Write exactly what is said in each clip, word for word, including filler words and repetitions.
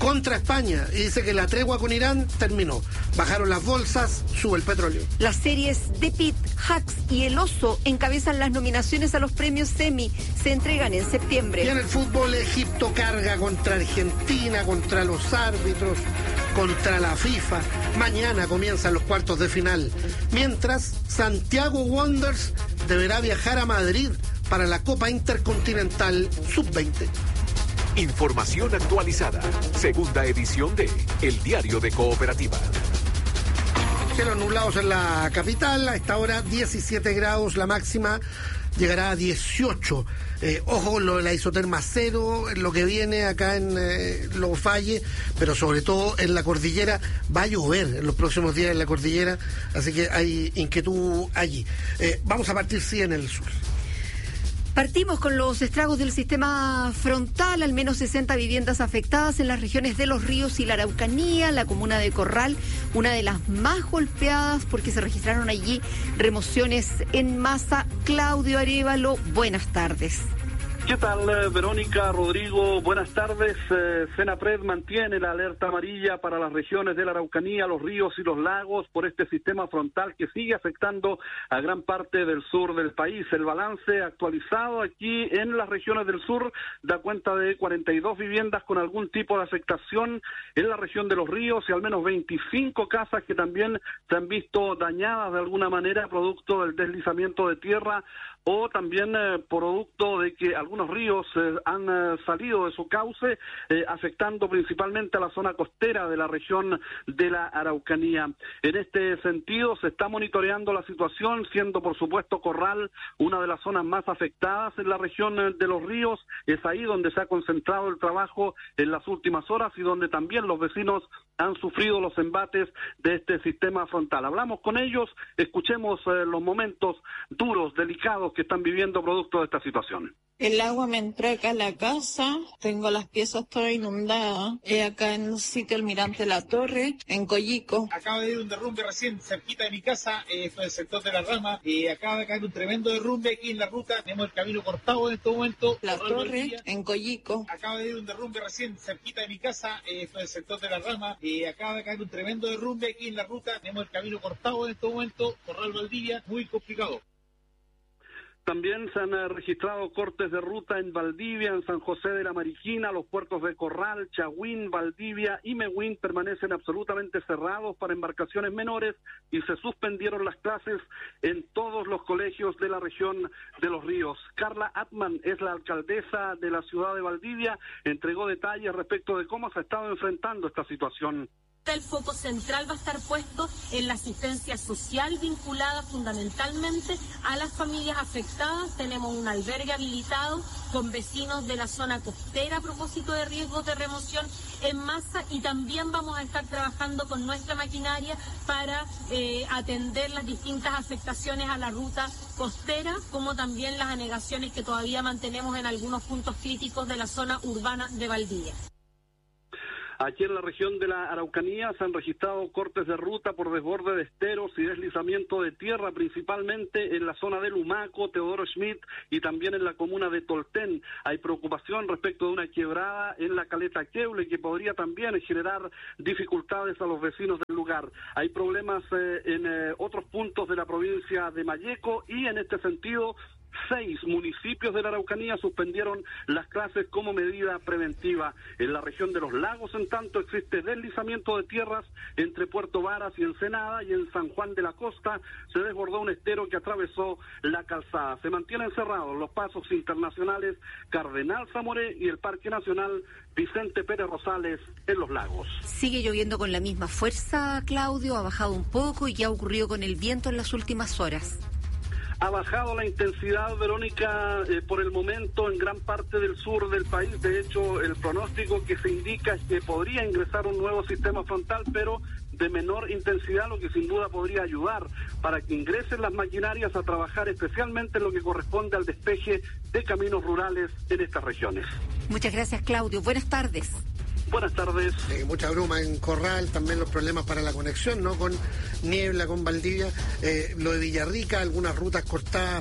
contra España y dice que la tregua con Irán terminó. Bajaron las bolsas, sube el petróleo. Las series The Pit, Hacks y El Oso encabezan las nominaciones a los premios Emmy. Se entregan en septiembre. Y en el fútbol, Egipto carga contra Argentina, contra los árbitros, contra la FIFA. Mañana comienzan los cuartos de final. Mientras, Santiago Wanderers deberá viajar a Madrid para la Copa Intercontinental sub veinte. Información actualizada. Segunda edición de El Diario de Cooperativa. Cielos nublados en la capital, a esta hora diecisiete grados, la máxima llegará a dieciocho. Eh, ojo con lo de la isoterma cero, lo que viene acá en eh, los valles, pero sobre todo en la cordillera. Va a llover en los próximos días en la cordillera, así que hay inquietud allí. Eh, vamos a partir sí en el sur. Partimos con los estragos del sistema frontal, al menos sesenta viviendas afectadas en las regiones de Los Ríos y la Araucanía, la comuna de Corral, una de las más golpeadas porque se registraron allí remociones en masa. Claudio Arévalo, buenas tardes. ¿Qué tal, eh, Verónica, Rodrigo? Buenas tardes. Eh, Senapred mantiene la alerta amarilla para las regiones de la Araucanía, los ríos y los lagos por este sistema frontal que sigue afectando a gran parte del sur del país. El balance actualizado aquí en las regiones del sur da cuenta de cuarenta y dos viviendas con algún tipo de afectación en la región de los ríos y al menos veinticinco casas que también se han visto dañadas de alguna manera producto del deslizamiento de tierra o también eh, producto de que algunos ríos eh, han eh, salido de su cauce, eh, afectando principalmente a la zona costera de la región de la Araucanía. En este sentido, se está monitoreando la situación, siendo por supuesto Corral una de las zonas más afectadas en la región eh, de los ríos. Es ahí donde se ha concentrado el trabajo en las últimas horas y donde también los vecinos han sufrido los embates de este sistema frontal. Hablamos con ellos, escuchemos eh, los momentos duros, delicados que están viviendo producto de esta situación. El agua me entró acá a la casa, tengo las piezas todas inundadas, eh, acá en el sitio Almirante La Torre, en Coyico. Acaba de ir un derrumbe recién cerquita de mi casa, eh, fue el sector de la Rama, eh, acaba de caer un tremendo derrumbe aquí en la ruta, tenemos el camino cortado en este momento. La Torre, en Coyico. Acaba de ir un derrumbe recién cerquita de mi casa, eh, fue el sector de la Rama, eh, acaba de caer un tremendo derrumbe aquí en la ruta, tenemos el camino cortado en este momento, Corral Valdivia, muy complicado. También se han eh, registrado cortes de ruta en Valdivia, en San José de la Mariquina, los puertos de Corral, Chagüín, Valdivia y Mehuín permanecen absolutamente cerrados para embarcaciones menores y se suspendieron las clases en todos los colegios de la región de los ríos. Carla Atman es la alcaldesa de la ciudad de Valdivia, entregó detalles respecto de cómo se ha estado enfrentando esta situación. El foco central va a estar puesto en la asistencia social vinculada fundamentalmente a las familias afectadas. Tenemos un albergue habilitado con vecinos de la zona costera a propósito de riesgos de remoción en masa y también vamos a estar trabajando con nuestra maquinaria para eh, atender las distintas afectaciones a la ruta costera, como también las anegaciones que todavía mantenemos en algunos puntos críticos de la zona urbana de Valdivia. Aquí en la región de la Araucanía se han registrado cortes de ruta por desborde de esteros y deslizamiento de tierra, principalmente en la zona de Lumaco, Teodoro Schmidt y también en la comuna de Tolten. Hay preocupación respecto de una quebrada en la caleta Queule que podría también generar dificultades a los vecinos del lugar. Hay problemas eh, en eh, otros puntos de la provincia de Malleco y en este sentido seis municipios de la Araucanía suspendieron las clases como medida preventiva. En la región de los lagos, en tanto, existe deslizamiento de tierras entre Puerto Varas y Ensenada, y en San Juan de la Costa se desbordó un estero que atravesó la calzada. Se mantienen cerrados los pasos internacionales Cardenal Zamoré y el Parque Nacional Vicente Pérez Rosales en los lagos. ¿Sigue lloviendo con la misma fuerza, Claudio? ¿Ha bajado un poco? ¿Y qué ha ocurrido con el viento en las últimas horas? Ha bajado la intensidad, Verónica, eh, por el momento en gran parte del sur del país. De hecho, el pronóstico que se indica es que podría ingresar un nuevo sistema frontal, pero de menor intensidad, lo que sin duda podría ayudar para que ingresen las maquinarias a trabajar especialmente en lo que corresponde al despeje de caminos rurales en estas regiones. Muchas gracias, Claudio. Buenas tardes. Buenas tardes. Eh, mucha bruma en Corral, también los problemas para la conexión, ¿no? Con niebla, con Valdivia, eh, lo de Villarrica, algunas rutas cortadas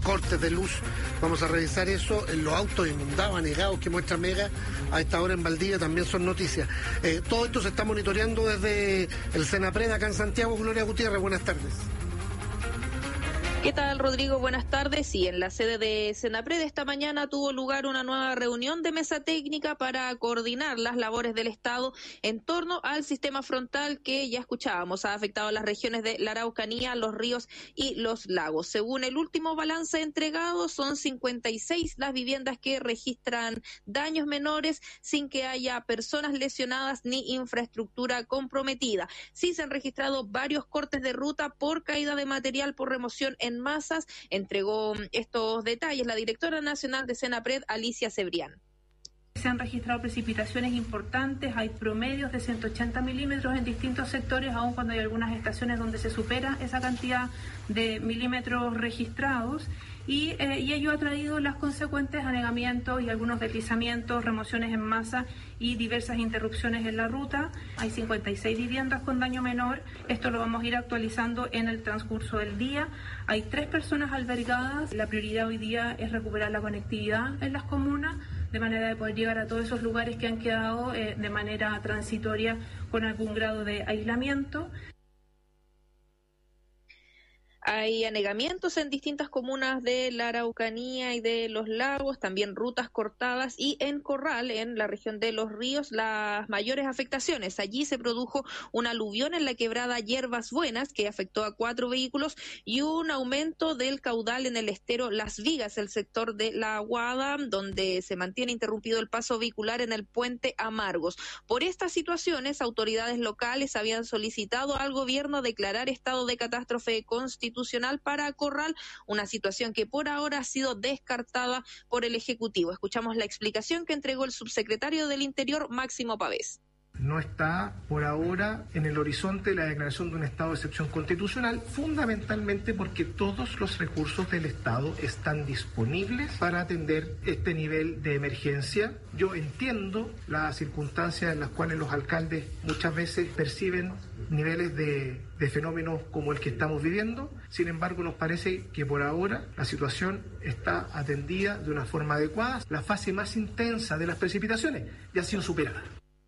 cortes de luz. Vamos a revisar eso. En los autos inundados, anegados que muestra Mega a esta hora en Valdivia también son noticias. Eh, todo esto se está monitoreando desde el Senapred acá en Santiago. Gloria Gutiérrez, buenas tardes. ¿Qué tal, Rodrigo? Buenas tardes. Sí, en la sede de Senapred esta mañana tuvo lugar una nueva reunión de mesa técnica para coordinar las labores del Estado en torno al sistema frontal que ya escuchábamos ha afectado a las regiones de la Araucanía, los ríos y los lagos. Según el último balance entregado, son cincuenta y seis las viviendas que registran daños menores sin que haya personas lesionadas ni infraestructura comprometida. Sí se han registrado varios cortes de ruta por caída de material por remoción en masas. Entregó estos detalles la directora nacional de Senapred, Alicia Cebrián. Se han registrado precipitaciones importantes, hay promedios de ciento ochenta milímetros en distintos sectores, aun cuando hay algunas estaciones donde se supera esa cantidad de milímetros registrados. Y, eh, y ello ha traído las consecuentes anegamientos y algunos deslizamientos, remociones en masa y diversas interrupciones en la ruta. Hay cincuenta y seis viviendas con daño menor. Esto lo vamos a ir actualizando en el transcurso del día. Hay tres personas albergadas. La prioridad hoy día es recuperar la conectividad en las comunas, de manera de poder llegar a todos esos lugares que han quedado eh, de manera transitoria con algún grado de aislamiento. Hay anegamientos en distintas comunas de la Araucanía y de los lagos, también rutas cortadas y en Corral, en la región de los ríos, las mayores afectaciones. Allí se produjo un aluvión en la quebrada Hierbas Buenas que afectó a cuatro vehículos y un aumento del caudal en el estero Las Vigas, el sector de La Aguada, donde se mantiene interrumpido el paso vehicular en el puente Amargos. Por estas situaciones, autoridades locales habían solicitado al gobierno declarar estado de catástrofe constitucional para Corral, una situación que por ahora ha sido descartada por el Ejecutivo. Escuchamos la explicación que entregó el subsecretario del Interior, Máximo Pavés. No está por ahora en el horizonte la declaración de un estado de excepción constitucional, fundamentalmente porque todos los recursos del Estado están disponibles para atender este nivel de emergencia. Yo entiendo las circunstancias en las cuales los alcaldes muchas veces perciben niveles de, de fenómenos como el que estamos viviendo. Sin embargo, nos parece que por ahora la situación está atendida de una forma adecuada. La fase más intensa de las precipitaciones ya ha sido superada.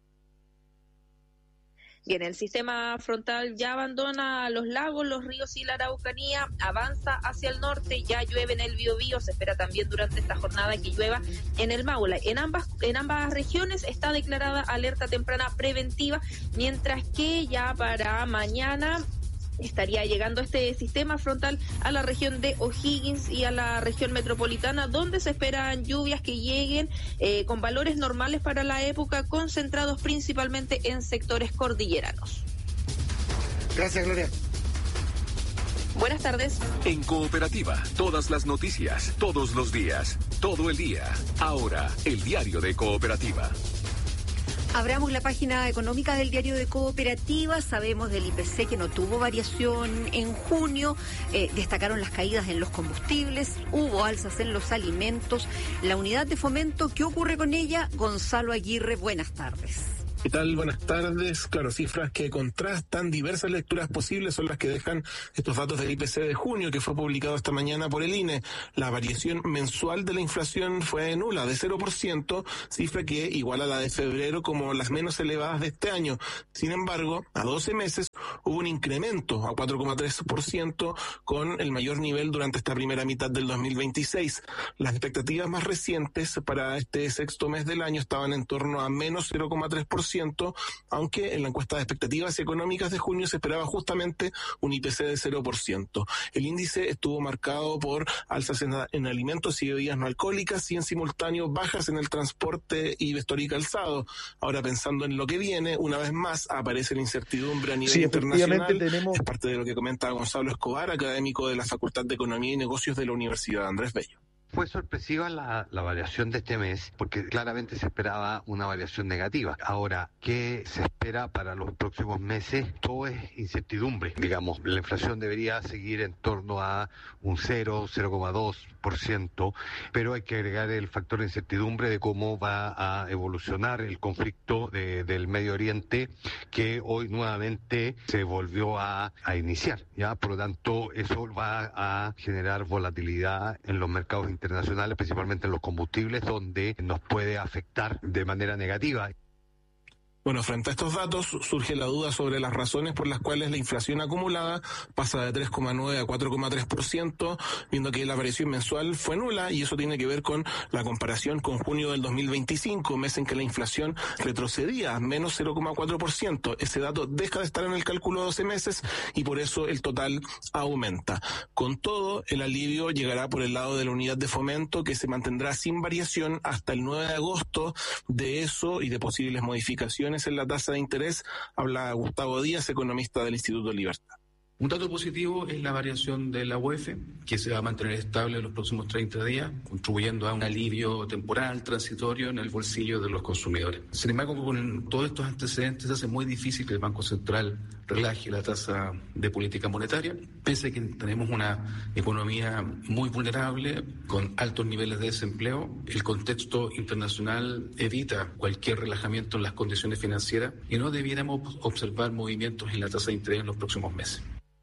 Bien, el sistema frontal ya abandona los lagos, los ríos y la Araucanía, avanza hacia el norte, ya llueve en el Biobío, se espera también durante esta jornada que llueva en el Maule. En ambas, en ambas regiones está declarada alerta temprana preventiva, mientras que ya para mañana estaría llegando este sistema frontal a la región de O'Higgins y a la región metropolitana, donde se esperan lluvias que lleguen eh, con valores normales para la época, concentrados principalmente en sectores cordilleranos. Gracias, Gloria. Buenas tardes. En Cooperativa, todas las noticias, todos los días, todo el día. Ahora, el diario de Cooperativa. Abramos la página económica del diario de Cooperativa. Sabemos del I P C que no tuvo variación en junio. Eh, destacaron las caídas en los combustibles. Hubo alzas en los alimentos. La unidad de fomento, ¿qué ocurre con ella? Gonzalo Aguirre, buenas tardes. ¿Qué tal? Buenas tardes. Claro, cifras que contrastan, diversas lecturas posibles son las que dejan estos datos del I P C de junio, que fue publicado esta mañana por el I N E. La variación mensual de la inflación fue nula, de cero por ciento, cifra que iguala a la de febrero como las menos elevadas de este año. Sin embargo, a doce meses hubo un incremento a cuatro coma tres por ciento, con el mayor nivel durante esta primera mitad del dos mil veintiséis. Las expectativas más recientes para este sexto mes del año estaban en torno a menos cero coma tres por ciento, aunque en la encuesta de expectativas económicas de junio se esperaba justamente un I P C de cero por ciento. El índice estuvo marcado por alzas en, en alimentos y bebidas no alcohólicas y en simultáneo bajas en el transporte y vestuario y calzado. Ahora, pensando en lo que viene, una vez más aparece la incertidumbre a nivel sí, internacional. Tenemos... Es parte de lo que comenta Gonzalo Escobar, académico de la Facultad de Economía y Negocios de la Universidad Andrés Bello. Fue sorpresiva la, la variación de este mes, porque claramente se esperaba una variación negativa. Ahora, ¿qué se espera para los próximos meses? Todo es incertidumbre. Digamos, la inflación debería seguir en torno a un cero, cero coma dos por ciento, pero hay que agregar el factor de incertidumbre de cómo va a evolucionar el conflicto de, del Medio Oriente, que hoy nuevamente se volvió a, a iniciar, ¿ya? Por lo tanto, eso va a generar volatilidad en los mercados internacionales, principalmente en los combustibles, donde nos puede afectar de manera negativa. Bueno, frente a estos datos surge la duda sobre las razones por las cuales la inflación acumulada pasa de tres coma nueve a cuatro coma tres por ciento, viendo que la variación mensual fue nula, y eso tiene que ver con la comparación con junio del dos mil veinticinco, mes en que la inflación retrocedía a menos cero coma cuatro por ciento. Ese dato deja de estar en el cálculo de doce meses y por eso el total aumenta. Con todo, el alivio llegará por el lado de la unidad de fomento, que se mantendrá sin variación hasta el nueve de agosto. De eso y de posibles modificaciones en la tasa de interés habla Gustavo Díaz, economista del Instituto Libertad. Un dato positivo es la variación de la U E F, que se va a mantener estable en los próximos treinta días, contribuyendo a un alivio temporal, transitorio en el bolsillo de los consumidores. Sin embargo, con todos estos antecedentes hace muy difícil que el Banco Central relaje la tasa de política monetaria, pese a que tenemos una economía muy vulnerable, con altos niveles de desempleo. El contexto internacional evita cualquier relajamiento en las condiciones financieras y no debiéramos observar movimientos en la tasa de interés en los próximos meses.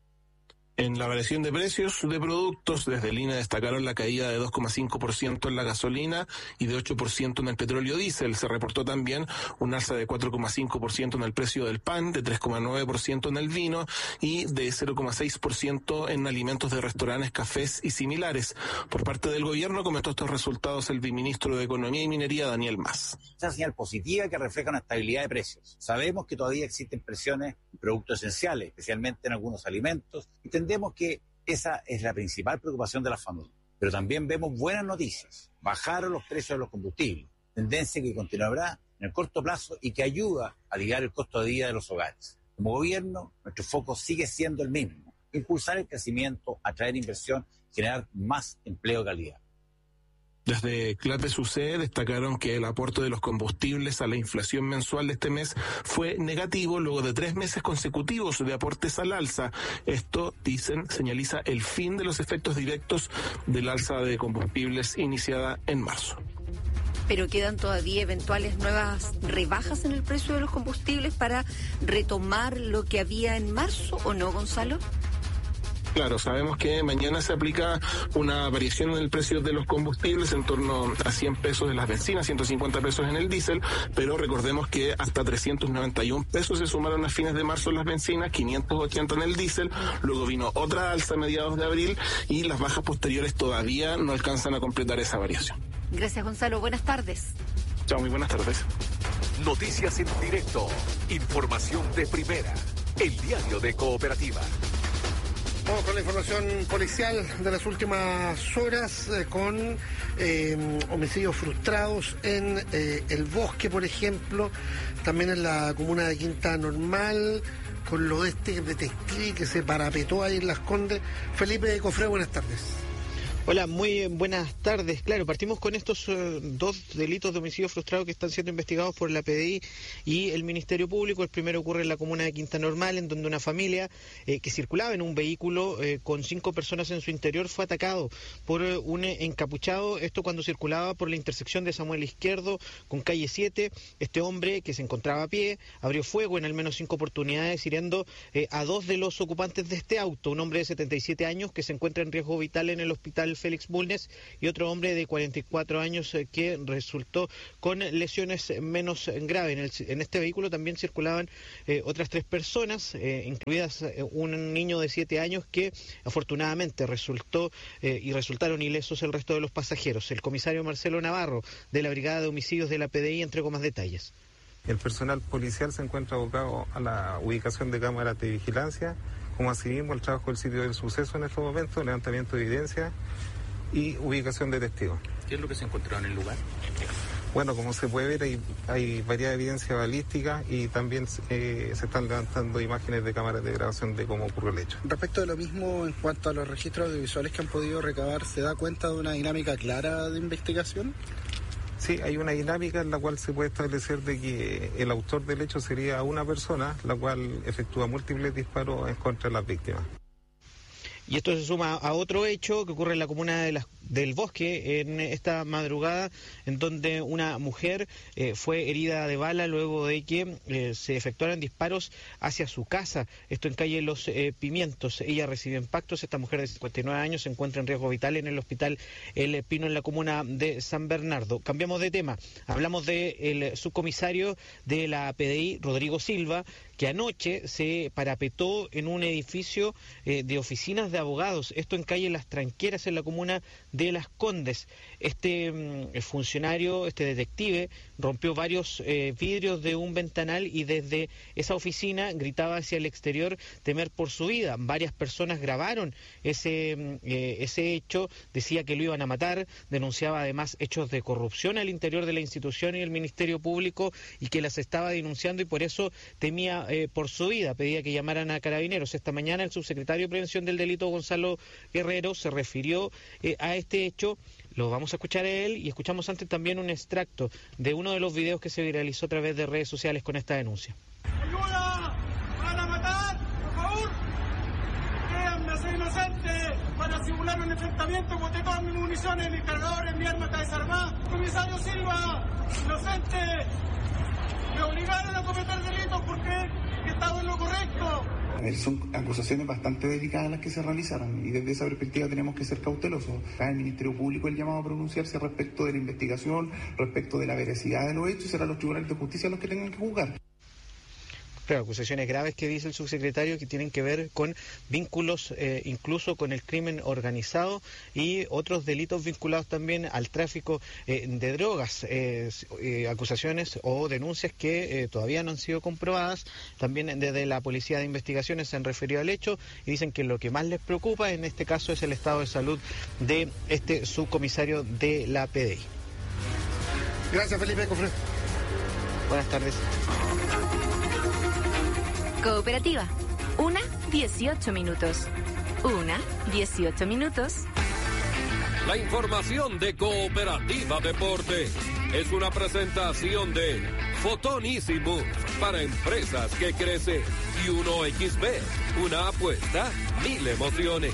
En la variación de precios de productos, desde el I N E destacaron la caída de dos coma cinco por ciento en la gasolina y de ocho por ciento en el petróleo diésel. Se reportó también un alza de cuatro coma cinco por ciento en el precio del pan, de tres coma nueve por ciento en el vino y de cero coma seis por ciento en alimentos de restaurantes, cafés y similares. Por parte del gobierno comentó estos resultados el viceministro de Economía y Minería, Daniel Mas. Es una señal positiva que refleja una estabilidad de precios. Sabemos que todavía existen presiones en productos esenciales, especialmente en algunos alimentos, y entendemos que esa es la principal preocupación de las familias. Pero también vemos buenas noticias. Bajaron los precios de los combustibles, tendencia que continuará en el corto plazo y que ayuda a aliviar el costo de vida de los hogares. Como gobierno, nuestro foco sigue siendo el mismo: impulsar el crecimiento, atraer inversión, generar más empleo de calidad. Desde Clapes U C destacaron que el aporte de los combustibles a la inflación mensual de este mes fue negativo luego de tres meses consecutivos de aportes al alza. Esto, dicen, señaliza el fin de los efectos directos del alza de combustibles iniciada en marzo. Pero quedan todavía eventuales nuevas rebajas en el precio de los combustibles para retomar lo que había en marzo, ¿o no, Gonzalo? Claro, sabemos que mañana se aplica una variación en el precio de los combustibles en torno a cien pesos en las bencinas, ciento cincuenta pesos en el diésel, pero recordemos que hasta trescientos noventa y un pesos se sumaron a fines de marzo en las bencinas, quinientos ochenta en el diésel, luego vino otra alza a mediados de abril y las bajas posteriores todavía no alcanzan a completar esa variación. Gracias, Gonzalo. Buenas tardes. Chao, muy buenas tardes. Noticias en directo, información de primera, el diario de Cooperativa. Vamos con la información policial de las últimas horas, eh, con eh, homicidios frustrados en eh, El Bosque, por ejemplo, también en la comuna de Quinta Normal, con lo de este detective que se parapetó ahí en Las Condes. Felipe Cofré, buenas tardes. Hola, muy buenas tardes. Claro, partimos con estos uh, dos delitos de homicidio frustrado que están siendo investigados por la P D I y el Ministerio Público. El primero ocurre en la comuna de Quinta Normal, en donde una familia eh, que circulaba en un vehículo eh, con cinco personas en su interior fue atacado por uh, un encapuchado. Esto cuando circulaba por la intersección de Samuel Izquierdo con calle siete. Este hombre, que se encontraba a pie, abrió fuego en al menos cinco oportunidades, hiriendo eh, a dos de los ocupantes de este auto. Un hombre de setenta y siete años que se encuentra en riesgo vital en el hospital Félix Bulnes y otro hombre de cuarenta y cuatro años eh, que resultó con lesiones menos graves. En, el, en este vehículo también circulaban eh, otras tres personas, eh, incluidas eh, un niño de siete años que afortunadamente resultó eh, y resultaron ilesos el resto de los pasajeros. El comisario Marcelo Navarro de la Brigada de Homicidios de la P D I entregó más detalles. El personal policial se encuentra abocado a la ubicación de cámaras de vigilancia, como asimismo el trabajo del sitio del suceso en estos momentos, levantamiento de evidencia y ubicación de testigos. ¿Qué es lo que se encontró en el lugar? Bueno, como se puede ver, hay, hay varias evidencias balísticas y también eh, se están levantando imágenes de cámaras de grabación de cómo ocurrió el hecho. Respecto de lo mismo, en cuanto a los registros audiovisuales que han podido recabar, ¿se da cuenta de una dinámica clara de investigación? Sí, hay una dinámica en la cual se puede establecer de que el autor del hecho sería una persona, la cual efectúa múltiples disparos en contra de las víctimas. Y esto se suma a otro hecho que ocurre en la comuna de las, del Bosque en esta madrugada, en donde una mujer eh, fue herida de bala luego de que eh, se efectuaran disparos hacia su casa. Esto en calle Los eh, Pimientos. Ella recibió impactos. Esta mujer de cincuenta y nueve años se encuentra en riesgo vital en el hospital El Pino en la comuna de San Bernardo. Cambiamos de tema. Hablamos del subcomisario de la P D I, Rodrigo Silva, que anoche se parapetó en un edificio eh, de oficinas de abogados, esto en calle Las Tranqueras, en la comuna de Las Condes. Este mm, funcionario, este detective, rompió varios eh, vidrios de un ventanal y desde esa oficina gritaba hacia el exterior temer por su vida. Varias personas grabaron ese, eh, ese hecho, decía que lo iban a matar, denunciaba además hechos de corrupción al interior de la institución y el Ministerio Público y que las estaba denunciando y por eso temía Eh, por su vida, pedía que llamaran a Carabineros. Esta mañana el subsecretario de Prevención del Delito, Gonzalo Guerrero, se refirió eh, a este hecho. Lo vamos a escuchar a él y escuchamos antes también un extracto de uno de los videos que se viralizó a través de redes sociales con esta denuncia. ¡Ayuda! ¡Van a matar! ¡Por favor! ¡Créanme, soy inocente! Para simular un enfrentamiento, boté todas mis municiones, mis cargadores, mi arma está desarmada. ¡Comisario Silva! ¡Inocente! Me obligaron a cometer delitos porque estaba en lo correcto. Son acusaciones bastante delicadas las que se realizaron y desde esa perspectiva tenemos que ser cautelosos. Acá el Ministerio Público el llamado a pronunciarse respecto de la investigación, respecto de la veracidad de los hechos y serán los tribunales de justicia los que tengan que juzgar. Claro, acusaciones graves que dice el subsecretario que tienen que ver con vínculos eh, incluso con el crimen organizado y otros delitos vinculados también al tráfico eh, de drogas, eh, eh, acusaciones o denuncias que eh, todavía no han sido comprobadas. También desde la Policía de Investigaciones se han referido al hecho y dicen que lo que más les preocupa en este caso es el estado de salud de este subcomisario de la P D I. Gracias, Felipe Cofre. Buenas tardes. Cooperativa. Una, dieciocho minutos. Una, dieciocho minutos. La información de Cooperativa Deporte es una presentación de Fotonísimo para empresas que crecen y uno equis be, una apuesta, mil emociones.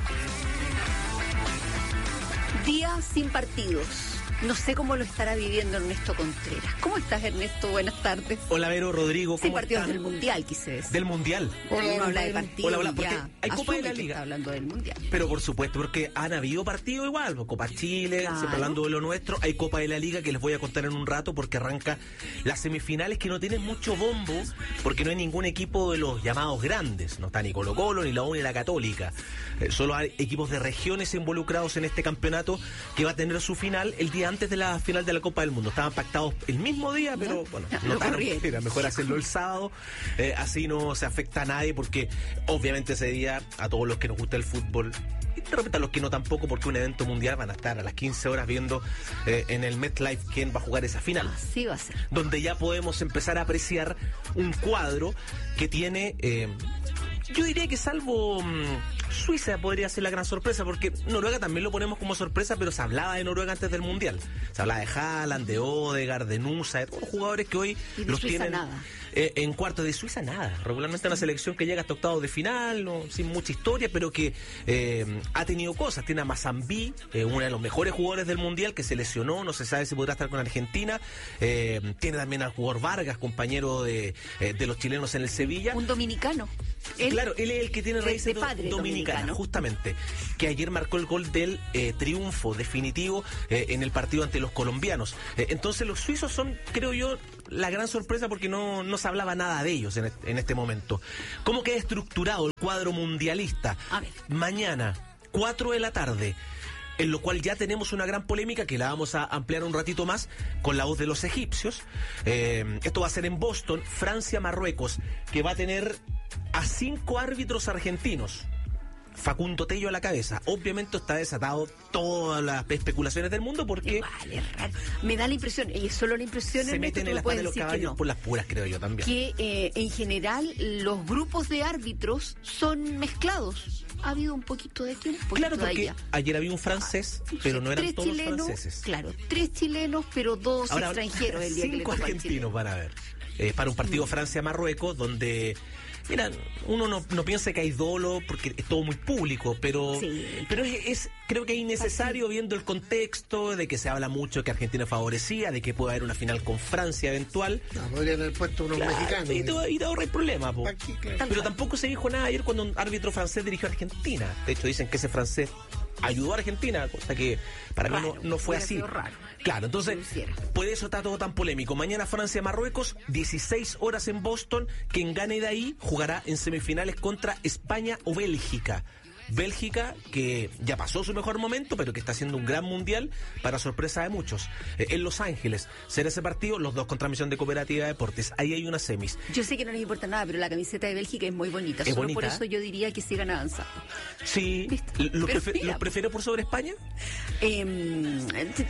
Día sin partidos. No sé cómo lo estará viviendo Ernesto Contreras. ¿Cómo estás, Ernesto? Buenas tardes. Hola, Vero, Rodrigo, ¿cómo Sin partidos están? del Mundial, quise decir. ¿Del Mundial? Hola, Uno habla de partidos. Hola, hola, porque ya hay Copa de la asume que Liga. está hablando del Mundial. Pero por supuesto, porque han habido partidos igual, Copa Chile, Claro. siempre hablando de lo nuestro, hay Copa de la Liga que les voy a contar en un rato porque arranca las semifinales que no tienen mucho bombo, porque no hay ningún equipo de los llamados grandes, no está ni Colo Colo, ni la U, ni la Católica, eh, solo hay equipos de regiones involucrados en este campeonato que va a tener su final el día antes de la final de la Copa del Mundo. Estaban pactados el mismo día, pero bueno, No, notaron corrieron. que era mejor hacerlo el sábado, eh, así no se afecta a nadie, porque obviamente ese día a todos los que nos gusta el fútbol, y de repente a los que no tampoco, porque un evento mundial van a estar a las quince horas viendo eh, en el MetLife quién va a jugar esa final. Así va a ser. Donde ya podemos empezar a apreciar un cuadro que tiene... Eh, yo diría que salvo mmm, Suiza podría ser la gran sorpresa, porque Noruega también lo ponemos como sorpresa, pero se hablaba de Noruega antes del Mundial. Se hablaba de Haaland, de Odegaard, de Nusa, de todos los jugadores que hoy Y de los Suiza tienen nada. eh, en cuartos. De Suiza nada. Regularmente una selección que llega hasta octavos de final, no, sin mucha historia, pero que eh, ha tenido cosas. Tiene a Mazambi, eh, uno de los mejores jugadores del Mundial, que se lesionó, no se sabe si podrá estar con Argentina. Eh, tiene también al jugador Vargas, compañero de, eh, de los chilenos en el Sevilla. Un dominicano. Él- Claro, él es el que tiene de- raíces de do- padre dominicanas, dominicano. justamente, que ayer marcó el gol del eh, triunfo definitivo eh, en el partido ante los colombianos. Eh, entonces los suizos son, creo yo, la gran sorpresa, porque no, no se hablaba nada de ellos en, est- en este momento. ¿Cómo queda estructurado el cuadro mundialista? A ver. Mañana, cuatro de la tarde, en lo cual ya tenemos una gran polémica que la vamos a ampliar un ratito más con la voz de los egipcios. Eh, esto va a ser en Boston, Francia-Marruecos, que va a tener a cinco árbitros argentinos. Facundo Tello a la cabeza. Obviamente está desatado todas las especulaciones del mundo porque vale, raro. Me da la impresión, y es solo la impresión, se meten en las patas de los caballos no. por las puras, creo yo también. Que eh, en general los grupos de árbitros son mezclados. Ha habido un poquito de aquí, un poquito claro, de allá. Ayer había un francés, ah, pero no eran tres todos chilenos, franceses. Claro, tres chilenos, pero dos Ahora, extranjeros el día cinco que le toca argentinos van a ver. Eh, para un partido mm. Francia-Marruecos, donde mira, uno no, no piensa que hay dolo porque es todo muy público, pero sí. pero es, es creo que es innecesario viendo el contexto de que se habla mucho que Argentina favorecía, de que puede haber una final con Francia eventual. No, podrían haber puesto unos claro, mexicanos. Y te, y te ahorra el problema, po. Aquí, claro. Pero tampoco se dijo nada ayer cuando un árbitro francés dirigió a Argentina. De hecho, dicen que ese francés ayudó a Argentina, cosa que para raro, mí no, no fue así. Raro. Claro, entonces, por eso está todo tan polémico. Mañana Francia-Marruecos, dieciséis horas en Boston. Quien gane de ahí jugará en semifinales contra España o Bélgica. Bélgica, que ya pasó su mejor momento, pero que está haciendo un gran mundial para sorpresa de muchos. Eh, en Los Ángeles, será ese partido, los dos contra Misión de Cooperativa de Deportes. Ahí hay una semis. Yo sé que no les importa nada, pero la camiseta de Bélgica es muy bonita. Es Solo bonita, por eso yo diría que sigan avanzando. Sí. ¿Lo, prefer, ¿Lo prefiero por sobre España? Eh,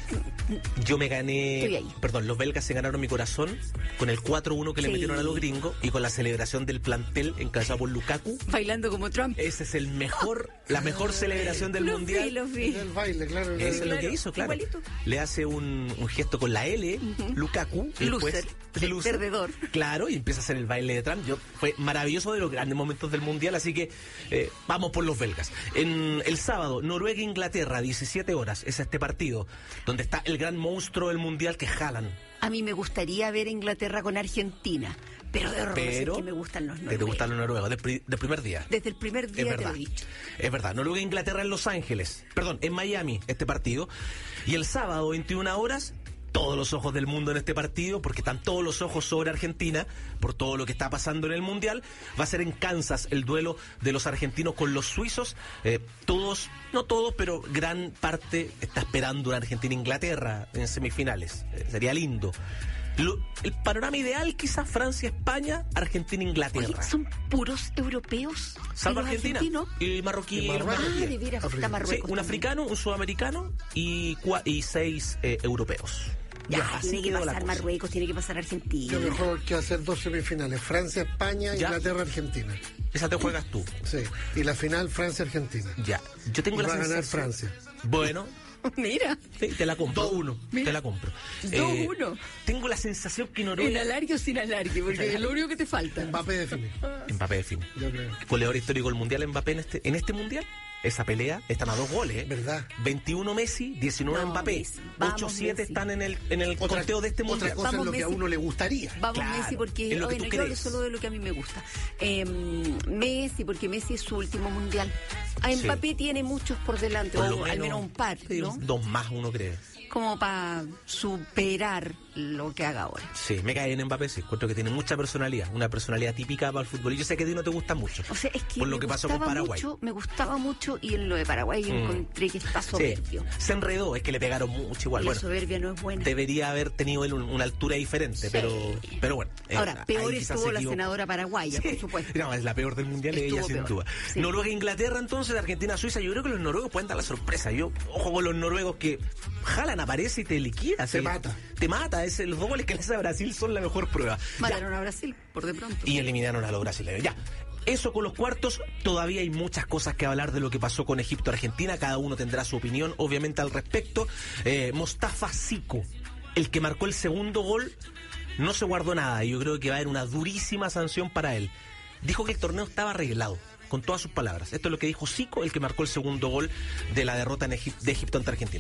yo me gané... Perdón, los belgas se ganaron mi corazón con el cuatro uno que sí. le metieron a los gringos y con la celebración del plantel encabezado por Lukaku. Bailando como Trump. Ese es el mejor... La mejor celebración del lo mundial. Vi, lo vi. El baile, claro. Eso es claro. lo que hizo, claro. Igualito. Le hace un, un gesto con la L, uh-huh. Lukaku, y Lucer, después Lucer, perdedor. Claro, y empieza a hacer el baile de Trump. Yo, fue maravilloso, de los grandes momentos del mundial, así que eh, vamos por los belgas. En el sábado, Noruega-Inglaterra, diecisiete horas, es este partido, donde está el gran monstruo del mundial que es Haaland. A mí me gustaría ver Inglaterra con Argentina, pero de horror es que me gustan los noruegos. ¿Te gustan los noruegos? Del pri- de primer día. Desde el primer día es verdad, te lo he dicho. Es verdad. Noruega e Inglaterra en Los Ángeles. Perdón, en Miami, este partido. Y el sábado, veintiuna horas, todos los ojos del mundo en este partido, porque están todos los ojos sobre Argentina, por todo lo que está pasando en el Mundial. Va a ser en Kansas el duelo de los argentinos con los suizos. Eh, todos, no todos, pero gran parte está esperando una Argentina-Inglaterra en semifinales. Eh, sería lindo. Lo, el panorama ideal, quizás Francia-España, Argentina-Inglaterra. Oye, ¿son puros europeos? Salvo Argentina y marroquí. Y Marruecos. Ah, de veras, está Marruecos. Sí, un también. Africano, un sudamericano y, cua, y seis eh, europeos. Ya, ya tiene que pasar Marruecos, tiene que pasar Argentina. Lo mejor que hacer dos semifinales, Francia, España, ¿ya? Inglaterra, Argentina. Esa te juegas tú. Sí, y la final Francia, Argentina. Ya, yo tengo y la va sensación... a ganar Francia. Bueno. Mira. Sí, te la compro. dos uno. Te la compro. dos uno. Eh, tengo la sensación que Noruega... ¿En alargue o sin alargue? Porque es lo único que te falta. Mbappé define. Mbappé define. Yo creo. Goleador histórico del Mundial Mbappé en este, en este Mundial. Esa pelea, están a dos goles. ¿eh? ¿Verdad? veintiuno Messi, diecinueve no, Mbappé. ocho siete están en el, en el otra, conteo de este Mundial. Otra cosa Vamos, es lo Messi. que a uno le gustaría. Vamos claro, Messi porque es lo que bueno, tú yo crees. hablo solo de lo que a mí me gusta. Eh, Messi, porque Messi es su último Mundial. A Mbappé sí. tiene muchos por delante, por o menos, al menos un par, ¿no? Dos más, uno cree. Como para superar lo que haga ahora. Sí, me cae en Mbappé, sí. Encuentro que tiene mucha personalidad, una personalidad típica para el fútbol. Y yo sé que a ti no te gusta mucho. O sea, es que por lo que pasó con Paraguay. Mucho, me gustaba mucho y en lo de Paraguay mm. encontré que está soberbio. Sí, se enredó, es que le pegaron mucho igual. La bueno, soberbia no es buena. Debería haber tenido él una altura diferente, sí. pero, pero bueno. Ahora, eh, peor estuvo la senadora paraguaya, sí. por supuesto. No, es la peor del mundial, estuvo ella peor. Sin duda. Sí. Noruega, Inglaterra, entonces, Argentina-Suiza. Yo creo que los noruegos pueden dar la sorpresa. Yo, ojo con los noruegos que jalan, aparece y te liquida. Te sí. mata. Te mata. Es, los dos goles que le hace a Brasil son la mejor prueba. Mataron ya. a Brasil, por de pronto. Y eliminaron a los brasileños. Ya. Eso con los cuartos, todavía hay muchas cosas que hablar de lo que pasó con Egipto-Argentina, cada uno tendrá su opinión, obviamente, al respecto. Eh, Mostafa Zico, el que marcó el segundo gol, no se guardó nada, y yo creo que va a haber una durísima sanción para él. Dijo que el torneo estaba arreglado, con todas sus palabras. Esto es lo que dijo Zico, el que marcó el segundo gol de la derrota en Egip- de Egipto ante Argentina.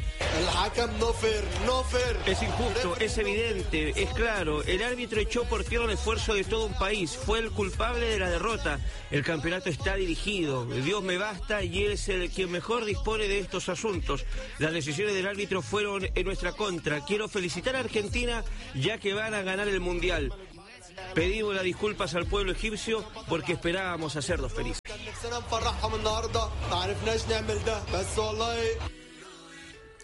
Es injusto, es evidente, es claro. El árbitro echó por tierra el esfuerzo de todo un país. Fue el culpable de la derrota. El campeonato está dirigido. Dios me basta y él es el quien mejor dispone de estos asuntos. Las decisiones del árbitro fueron en nuestra contra. Quiero felicitar a Argentina ya que van a ganar el Mundial. Pedimos las disculpas al pueblo egipcio porque esperábamos hacerlos felices.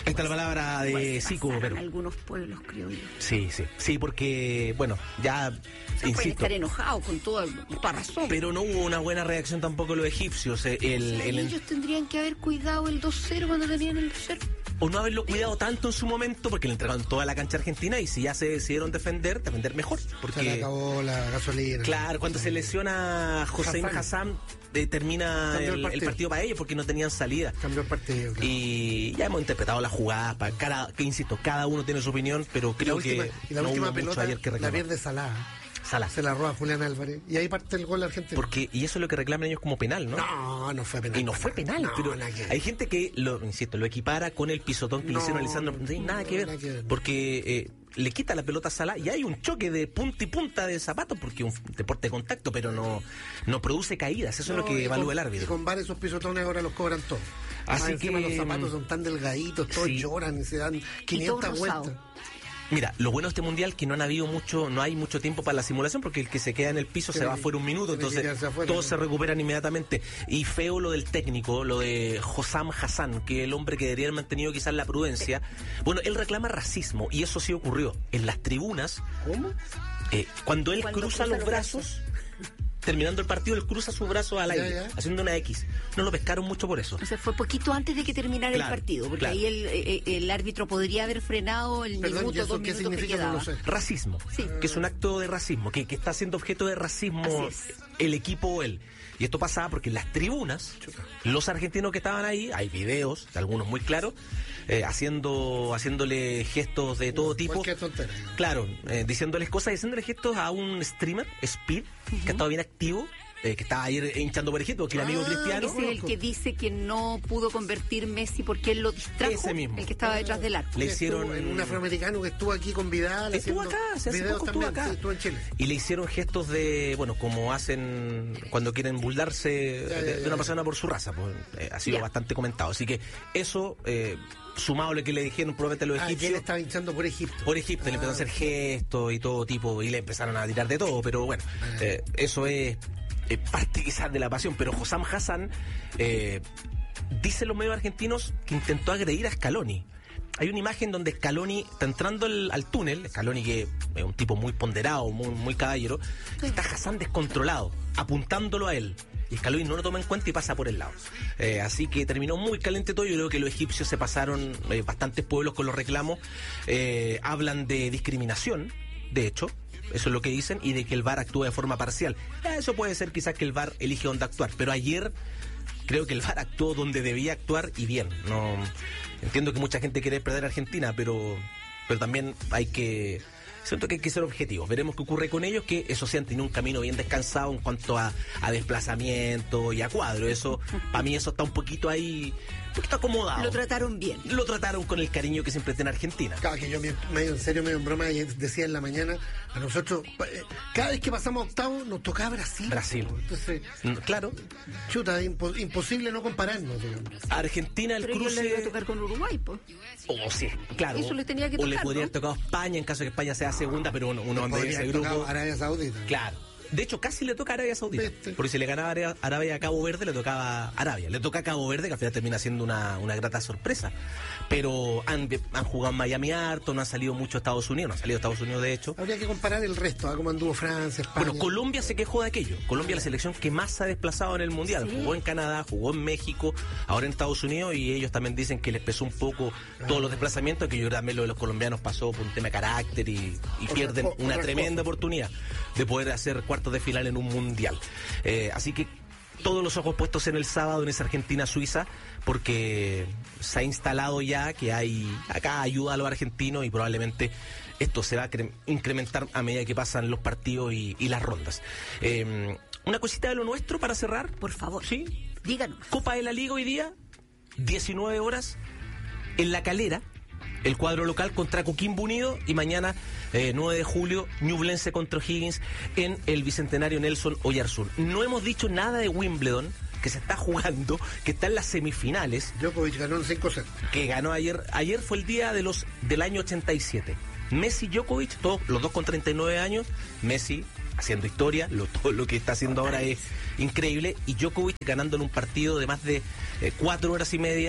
Esta es la palabra de Sico, pero... En algunos pueblos, creo yo. Sí, sí, sí, porque, bueno, ya, O sea, insisto... pueden estar enojados con toda toda razón. Pero no hubo una buena reacción tampoco los egipcios. El, O sea, el- ellos tendrían que haber cuidado el dos cero cuando tenían el dos cero. o no haberlo cuidado tanto en su momento, porque le entregaron toda la cancha a Argentina, y si ya se decidieron defender, defender mejor. Porque, Se le acabó la gasolina. claro, cuando se lesiona Hossein Hassan. Hassan, eh, termina Cambió el el, el partido. partido para ellos porque no tenían salida. Cambió el partido, claro. Y ya hemos interpretado las jugadas, para cada, que insisto, cada uno tiene su opinión, pero Y la creo última, que y la no última hubo mucho pelota ayer que la reclamar. pierde Salah. Salah. Se la roba Julián Álvarez. Y ahí parte el gol argentino. Porque, y eso es lo que reclaman ellos como penal, ¿no? No, no fue penal. Y no fue penal, No, pero nada que ver. hay gente que, lo insisto, lo equipara con el pisotón que No, le hicieron a Lisandro. No tiene nada que ver, nada que ver. porque eh, le quita la pelota a Salah y hay un choque de punta y punta de zapatos, porque es un deporte de contacto, pero no, no produce caídas. Eso No, es lo que y evalúa con- el Y árbitro. con varios esos pisotones ahora los cobran todos. Así Más encima que, los zapatos son tan delgaditos, todos sí. lloran y se dan quinientas rosado. vueltas. Mira, lo bueno de este mundial es que no han habido mucho, no hay mucho tiempo para la simulación, porque el que se queda en el piso se Tiene va que- fuera un minuto, tiene que entonces quedarse afuera, todos ¿no? se recuperan inmediatamente. Y feo lo del técnico, lo de Hossam Hassan, que es el hombre que debería haber mantenido quizás la prudencia. Bueno, él reclama racismo, y eso sí ocurrió. En las tribunas, ¿Cómo? eh, cuando él Cuando cruza cruza los los brazos, terminando el partido, él cruza sus brazos al Ya, aire, ya. haciendo una X. No lo pescaron mucho por eso. O sea, fue poquito antes de que terminara Claro, el partido, porque claro. ahí el, eh, el árbitro podría haber frenado el Perdón, ¿y minuto, eso dos qué minutos que significa? No quedaba. lo sé. Racismo, Sí. que es un acto de racismo, que, que está siendo objeto de racismo Así es. el equipo o él. Y esto pasaba porque en las tribunas, los argentinos que estaban ahí, hay videos, de algunos muy claros, eh, haciendo haciéndole gestos de todo tipo. Cualquier tontera. Claro, eh, diciéndoles cosas y haciéndole gestos a un streamer, Speed, que ha estado bien activo, eh, que estaba ayer hinchando por ejemplo, que el amigo Ah, Cristiano. Ese es el que dice que no pudo convertir Messi porque él lo distrajo. Ese mismo. El que estaba detrás del arco. Le Estuvo hicieron- en un afroamericano que estuvo aquí con Vidal. Estuvo haciendo acá, se hace videos poco estuvo también, acá. sí, estuvo en Chile. Y le hicieron gestos de, bueno, como hacen cuando quieren burlarse Ya, ya, de, de ya, una ya. persona por su raza. Pues, eh, ha sido Ya. bastante comentado. Así que eso, eh, sumado a lo que le dijeron probablemente los Ah, que él egipcios, estaba hinchando por Egipto. por Egipto, le empezaron a hacer gestos y todo tipo, y le empezaron a tirar de todo, pero bueno, eh, eso es eh, parte quizás de la pasión. Pero Hossam Hassan, eh, dicen los medios argentinos que intentó agredir a Scaloni. Hay una imagen donde Scaloni está entrando al, al túnel, Scaloni que es un tipo muy ponderado, muy, muy caballero, y está Hassan descontrolado, apuntándolo a él. Y Scaloni no lo toma en cuenta y pasa por el lado. Eh, así que terminó muy caliente todo. Yo creo que los egipcios se pasaron, eh, bastantes pueblos con los reclamos. Eh, hablan de discriminación, de hecho. Eso es lo que dicen, y de que el V A R actúa de forma parcial. Eh, eso puede ser quizás que el V A R elige dónde actuar, pero ayer creo que el V A R actuó donde debía actuar y bien. No entiendo que mucha gente quiere perder a Argentina, pero, pero también hay que... Siento que hay que ser objetivos. Veremos qué ocurre con ellos, que eso sí han tenido un camino bien descansado en cuanto a, a desplazamiento y a cuadro. Eso, para mí eso está un poquito ahí, un poquito acomodado. Lo trataron bien. Lo trataron con el cariño que siempre tiene Argentina. Claro, que yo me- medio en serio, medio en broma, y decía en la mañana, a nosotros, eh, cada vez que pasamos a octavos, nos tocaba Brasil. Brasil. Entonces, Mm, Claro, chuta, impo- imposible no compararnos, digamos. Argentina el Pero ellos le iba a cruce... tocar con Uruguay, pues. O sí, claro. Eso le tenía que O le tocar, podría ¿no? haber tocado España en caso de que España sea segunda, pero uno, uno en Podría ese haber grupo... tocado Arabia Saudita. Claro. De hecho, casi le toca a Arabia Saudita. ¿Viste? Porque si le ganaba Arabia, Arabia a Cabo Verde, le tocaba Arabia. Le toca a Cabo Verde, que al final termina siendo una, una grata sorpresa. Pero han, han jugado en Miami harto, no han salido mucho a Estados Unidos. No han salido a Estados Unidos, de hecho. Habría que comparar el resto, ¿ah? Cómo anduvo Francia, España. Bueno, Colombia se quejó de aquello. Colombia es la selección que más se ha desplazado en el Mundial. Sí. Jugó en Canadá, jugó en México, ahora en Estados Unidos, y ellos también dicen que les pesó un poco todos los desplazamientos, que yo creo que también lo de los colombianos pasó por un tema de carácter y, y Otra pierden co- una otra tremenda cosa. oportunidad de poder hacer cuartos de final en un Mundial. Eh, así que todos los ojos puestos en el sábado en esa Argentina-Suiza, porque se ha instalado ya que hay acá ayuda a los argentinos, y probablemente esto se va a cre- incrementar a medida que pasan los partidos y, y las rondas. Eh, una cosita de lo nuestro para cerrar. Por favor. Sí. Díganos. Copa de la Liga hoy día, diecinueve horas, en La Calera, el cuadro local contra Coquimbo Unido, y mañana, eh, nueve de julio, Ñublense contra O'Higgins en el Bicentenario Nelson Oyarzún. No hemos dicho nada de Wimbledon, que se está jugando, que está en las semifinales, Djokovic ganó en cinco cero. que ganó ayer. Ayer fue el día de los del año ochenta y siete. Messi, Djokovic, todos, los dos con treinta y nueve años. Messi haciendo historia, lo, todo lo que está haciendo ahora es increíble, y Djokovic ganando en un partido de más de eh, cuatro horas y media,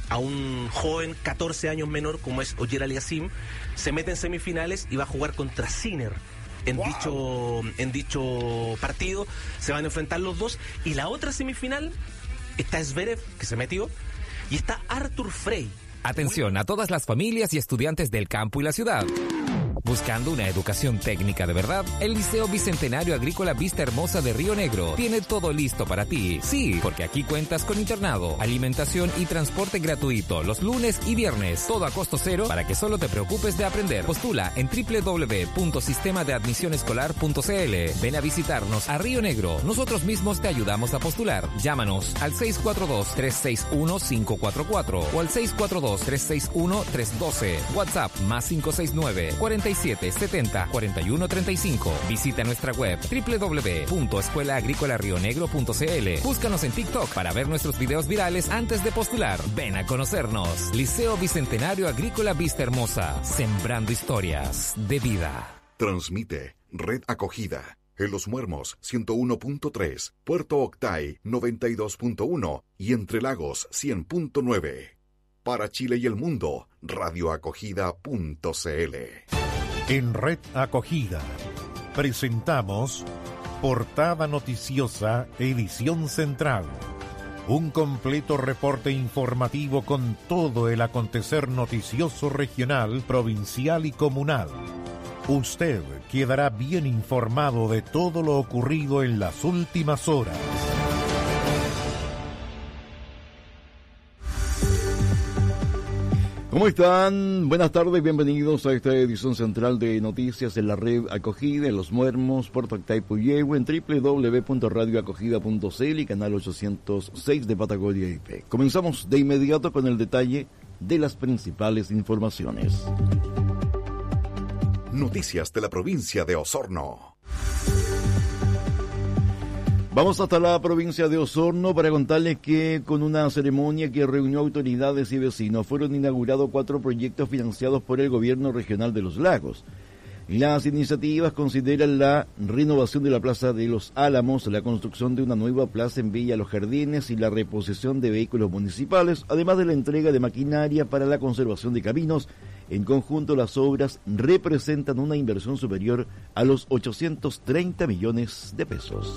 a un joven catorce años menor como es Oyer Aliassime, se mete en semifinales y va a jugar contra Sinner. En, wow. dicho, en dicho partido se van a enfrentar los dos. Y la otra semifinal está Zverev, que se metió, y está Arthur Frey. Atención a todas las familias y estudiantes del campo y la ciudad. Buscando una educación técnica de verdad, el Liceo Bicentenario Agrícola Vista Hermosa de Río Negro tiene todo listo para ti. Sí, porque aquí cuentas con internado, alimentación y transporte gratuito los lunes y viernes, todo a costo cero para que solo te preocupes de aprender. Postula en doble u doble u doble u punto sistema de admisión escolar punto c l. Ven a visitarnos a Río Negro. Nosotros mismos te ayudamos a postular. Llámanos al seis cuatro dos, tres seis uno, cinco cuatro cuatro o al seis cuatro dos, tres seis uno, tres uno dos. WhatsApp más cinco seis nueve, cuarenta y siete, setenta, cuarenta y uno, treinta y cinco. Visita nuestra web doble u doble u doble u punto escuela agrícola río negro punto c l. Búscanos en TikTok para ver nuestros videos virales antes de postular. Ven a conocernos. Liceo Bicentenario Agrícola Vista Hermosa. Sembrando historias de vida. Transmite Red Acogida. En Los Muermos ciento uno punto tres, Puerto Octay noventa y dos punto uno y Entre Lagos cien punto nueve. Para Chile y el mundo, radioacogida punto c l. En Red Acogida presentamos Portada Noticiosa, edición central. Un completo reporte informativo con todo el acontecer noticioso regional, provincial y comunal. Usted quedará bien informado de todo lo ocurrido en las últimas horas. ¿Cómo están? Buenas tardes, bienvenidos a esta edición central de noticias en la red Acogida, en Los Muermos, Puerto Octay, Puyehue, en doble u doble u doble u punto radio acogida punto c l y canal ochocientos seis de Patagonia I P. Comenzamos de inmediato con el detalle de las principales informaciones. Noticias de la provincia de Osorno. Vamos hasta la provincia de Osorno para contarles que con una ceremonia que reunió autoridades y vecinos fueron inaugurados cuatro proyectos financiados por el gobierno regional de Los Lagos. Las iniciativas consideran la renovación de la Plaza de los Álamos, la construcción de una nueva plaza en Villa Los Jardines y la reposición de vehículos municipales, además de la entrega de maquinaria para la conservación de caminos. En conjunto, las obras representan una inversión superior a los ochocientos treinta millones de pesos.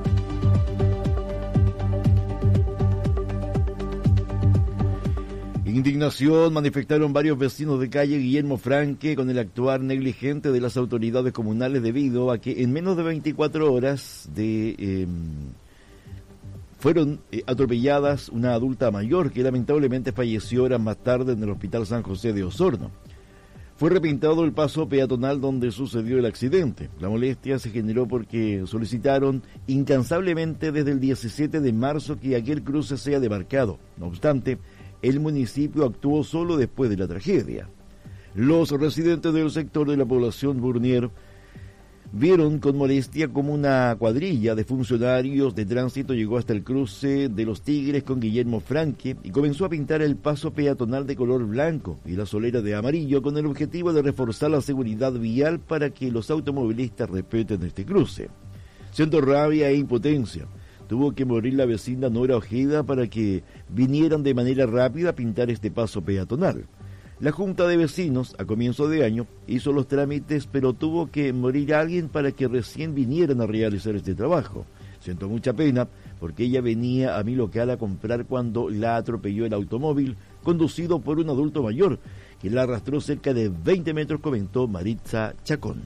Indignación manifestaron varios vecinos de calle Guillermo Franque con el actuar negligente de las autoridades comunales debido a que en menos de veinticuatro horas de eh, fueron eh, atropelladas una adulta mayor que lamentablemente falleció horas más tarde en el Hospital San José de Osorno. Fue repintado el paso peatonal donde sucedió el accidente. La molestia se generó porque solicitaron incansablemente desde el diecisiete de marzo que aquel cruce sea demarcado. No obstante, el municipio actuó solo después de la tragedia. Los residentes del sector de la población Burnier vieron con molestia como una cuadrilla de funcionarios de tránsito llegó hasta el cruce de Los Tigres con Guillermo Franque y comenzó a pintar el paso peatonal de color blanco y la solera de amarillo con el objetivo de reforzar la seguridad vial para que los automovilistas respeten este cruce. Siento rabia e impotencia. Tuvo que morir la vecina Nora Ojeda para que vinieran de manera rápida a pintar este paso peatonal. La Junta de Vecinos, a comienzo de año, hizo los trámites, pero tuvo que morir alguien para que recién vinieran a realizar este trabajo. Siento mucha pena, porque ella venía a mi local a comprar cuando la atropelló el automóvil, conducido por un adulto mayor, que la arrastró cerca de veinte metros, comentó Maritza Chacón.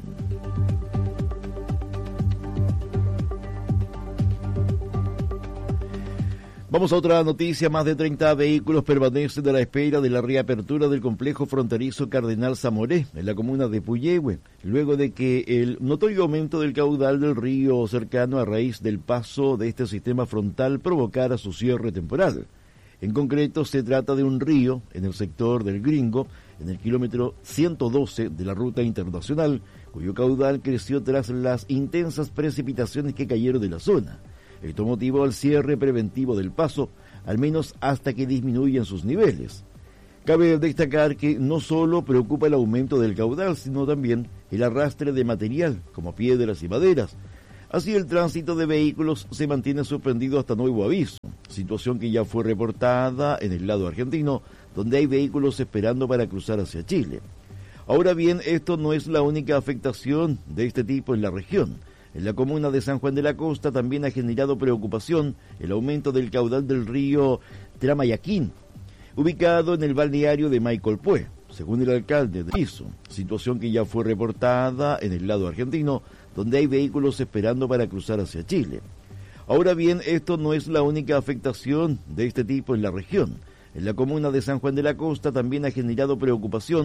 Vamos a otra noticia. Más de treinta vehículos permanecen a la espera de la reapertura del complejo fronterizo Cardenal Zamoré, en la comuna de Puyehue, luego de que el notorio aumento del caudal del río cercano a raíz del paso de este sistema frontal provocara su cierre temporal. En concreto, se trata de un río en el sector del Gringo, en el kilómetro ciento doce de la ruta internacional, cuyo caudal creció tras las intensas precipitaciones que cayeron de la zona. Esto motivó el cierre preventivo del paso, al menos hasta que disminuyan sus niveles. Cabe destacar que no solo preocupa el aumento del caudal, sino también el arrastre de material, como piedras y maderas. Así, el tránsito de vehículos se mantiene suspendido hasta nuevo aviso. situación que ya fue reportada en el lado argentino, donde hay vehículos esperando para cruzar hacia Chile. Ahora bien, esto no es la única afectación de este tipo en la región. En la comuna de San Juan de la Costa también ha generado preocupación el aumento del caudal del río Tramayaquín, ubicado en el balneario de Maicolpué, según el alcalde de Piso, situación que ya fue reportada en el lado argentino, donde hay vehículos esperando para cruzar hacia Chile. Ahora bien, esto no es la única afectación de este tipo en la región. En la comuna de San Juan de la Costa también ha generado preocupación